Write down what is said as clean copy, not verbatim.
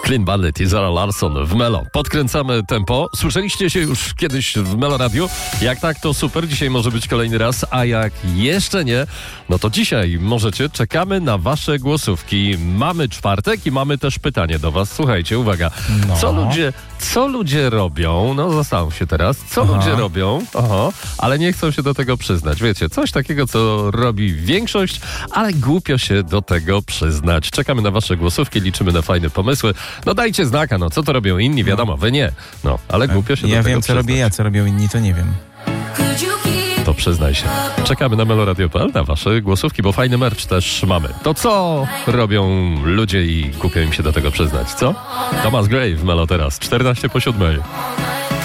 Clean Bandit i Zara Larsson w Melo. Podkręcamy tempo. Słyszeliście się już kiedyś w Melo Radiu? Jak tak, to super. Dzisiaj może być kolejny raz, a jak jeszcze nie, no to dzisiaj możecie. Czekamy na wasze głosówki. Mamy czwartek i mamy też pytanie do was. Słuchajcie, uwaga. Co ludzie robią? No zastanów się teraz. Co ludzie robią? Ale nie chcą się do tego przyznać. Wiecie, coś takiego, co robi większość, ale głupio się do tego przyznać. Czekamy na wasze głosówki, liczymy na fajne pomysły. No dajcie znaka, no co to robią inni, wiadomo, wy nie. No, ale głupio się do tego przyznać. Ja wiem, co robię ja, co robią inni, to nie wiem. To przyznaj się. Czekamy na meloradio.pl na wasze głosówki, bo fajny merch też mamy. To co robią ludzie i głupio im się do tego przyznać, co? Thomas Gray w Melo teraz, 14 po 7.